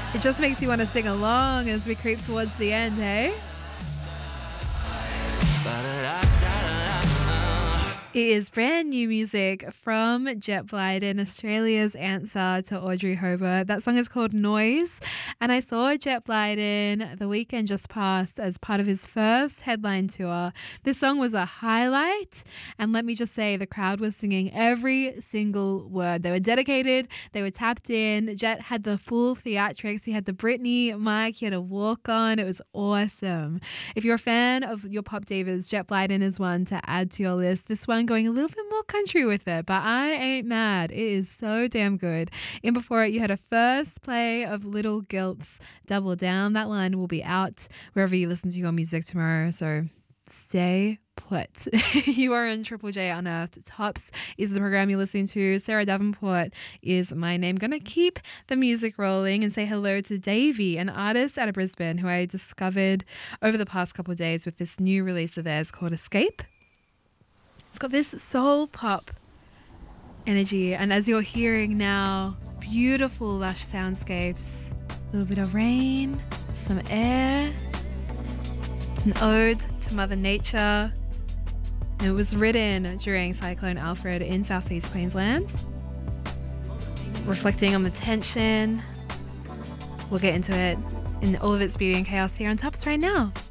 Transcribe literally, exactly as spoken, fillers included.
It just makes you want to sing along as we creep towards the end, hey? It is brand new music from Jet Blyden, Australia's answer to Audrey Hobart. That song is called Noise, and I saw Jet Blyden the weekend just passed as part of his first headline tour. This song was a highlight, and let me just say the crowd was singing every single word. They were dedicated, they were tapped in. Jet had the full theatrics. He had the Britney mic, he had a walk on. It was awesome. If you're a fan of your pop divas, Jet Blyden is one to add to your list. This one going a little bit more country with it, but I ain't mad. It is so damn good. In before it, you had a first play of Little Gilt's Double Down. That one will be out wherever you listen to your music tomorrow, so stay put. You are in Triple J Unearthed. Tops is the program you're listening to. Sarah Davenport is my name. Gonna keep the music rolling and say hello to Davey, an artist out of Brisbane who I discovered over the past couple of days with this new release of theirs called Escape. It's got this soul pop energy, and as you're hearing now, beautiful lush soundscapes, a little bit of rain, some air. It's an ode to Mother Nature. And it was written during Cyclone Alfred in southeast Queensland, reflecting on the tension. We'll get into it in all of its beauty and chaos here on Tops right now.